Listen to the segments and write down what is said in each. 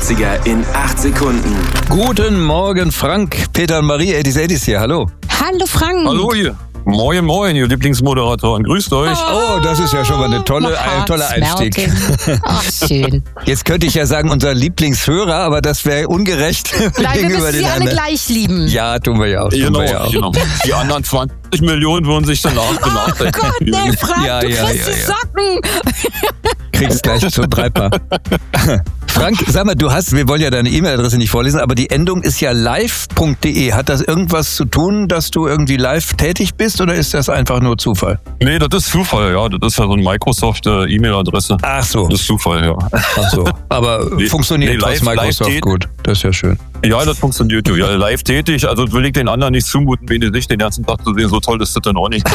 80er in 8 Sekunden. Guten Morgen, Frank. Peter und Marie, 80s hier, hallo. Hallo Frank. Hallo ihr. Moin, ihr Lieblingsmoderatoren. Grüßt euch. Oh, das ist ja schon mal ein toller Einstieg. Ach, schön. Jetzt könnte ich ja sagen, unser Lieblingshörer, aber das wäre ungerecht Nein, wir gegenüber müssen den sie alle anderen. gleich lieben. Ja, tun wir ja auch. Genau. Die anderen 20 Millionen würden sich danach Oh Gott, nee, Frank, Ja, du ja, kriegst ja, die ja. Socken. Kriegst gleich zum Dreipaar. Frank, sag mal, wir wollen ja deine E-Mail-Adresse nicht vorlesen, aber die Endung ist ja live.de. Hat das irgendwas zu tun, dass du irgendwie live tätig bist oder ist das einfach nur Zufall? Nee, das ist Zufall, ja. Das ist ja so eine Microsoft-E-Mail-Adresse. Ach so. Das ist Zufall, ja. Ach so. Aber funktioniert trotz Microsoft live gut. Das ist ja schön. Ja, das funktioniert ja. Live tätig, also will ich den anderen nicht zumuten, wenn die sich den ganzen Tag zu sehen. So toll ist das dann auch nicht.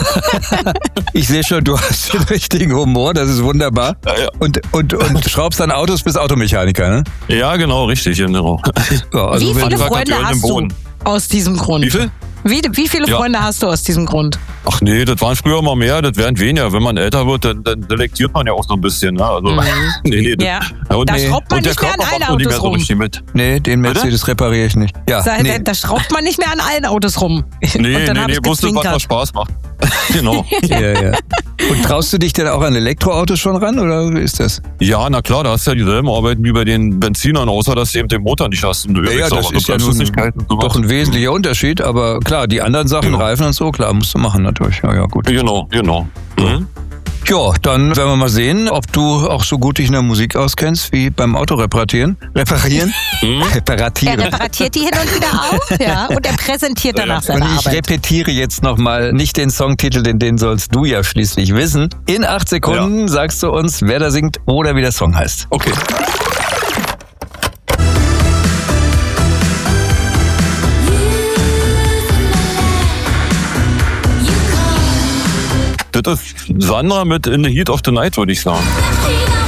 Ich sehe schon, du hast den richtigen Humor, das ist wunderbar. Ja. Und schraubst dann Autos bis Automechaniker, ne? Ja, genau, richtig, genau. Ja, also Wie viele Handwerker Freunde töten im hast du Boden. aus diesem Grund? Wie viel? Wie viele Ja. Freunde hast du aus diesem Grund? Ach nee, das waren früher mal mehr, das werden weniger. Wenn man älter wird, dann selektiert man ja auch so ein bisschen. Ne? Also, nee. Ja. Und, Da schraubt man und der nicht mehr an Körper allen macht noch nicht mehr Autos so rum. richtig mit. Nee, den Mercedes repariere ich nicht. Ja, nee. Da schraubt man nicht mehr an allen Autos rum. Und dann hab ich bloß das, was gezwinkert. Spaß macht. Genau. Ja. Und traust du dich denn auch an Elektroautos schon ran oder wie ist das? Ja, na klar, da hast du ja dieselben Arbeiten wie bei den Benzinern, außer dass du eben den Motor nicht hast. Und Ja, das ist ja nun doch ein wesentlicher Unterschied, aber klar, die anderen Sachen, Genau. Reifen und so, klar, musst du machen natürlich. Ja, gut. Genau. Mhm. Ja, dann werden wir mal sehen, ob du auch so gut dich in der Musik auskennst wie beim Auto reparieren. Reparatieren? Er Reparatieren. repariert die hin und wieder auch, ja, und er präsentiert danach Und seine ich Arbeit. repetiere jetzt nochmal nicht den Songtitel, denn den sollst du ja schließlich wissen. In 8 Sekunden sagst du uns, wer da singt oder wie der Song heißt. Okay. Das ist Sandra mit In the Heat of the Night, würde ich sagen.